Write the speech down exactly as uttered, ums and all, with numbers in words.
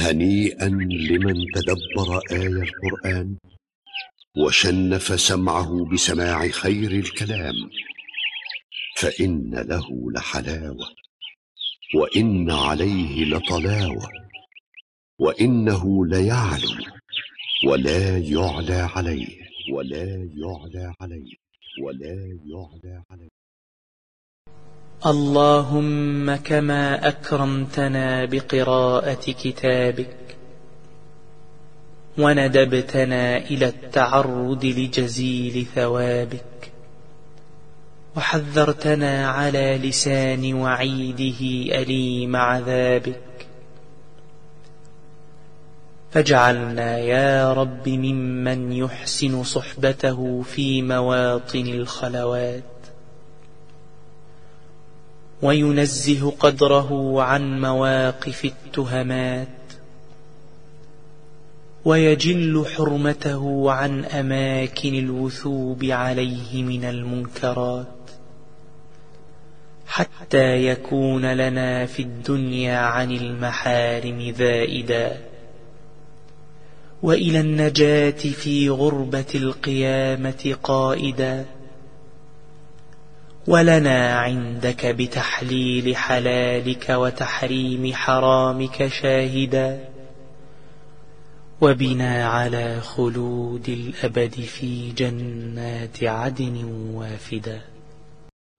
هنيئا لمن تدبر آي القرآن وشنف سمعه بسماع خير الكلام، فإن له لحلاوة وإن عليه لطلاوة، وإنه ليعلو ولا يعلى عليه ولا يعلى عليه ولا يعلى عليه. اللهم كما أكرمتنا بقراءة كتابك وندبتنا إلى التعرض لجزيل ثوابك وحذرتنا على لسان وعيده أليم عذابك، فاجعلنا يا رب ممن يحسن صحبته في مواطن الخلوات وينزه قدره عن مواقف التهمات ويجل حرمته عن أماكن الوثوب عليه من المنكرات، حتى يكون لنا في الدنيا عن المحارم ذائدا، وإلى النجاة في غربة القيامة قائدا، ولنا عندك بتحليل حلالك وتحريم حرامك شاهدا، وبنا على خلود الأبد في جنات عدن وافدا.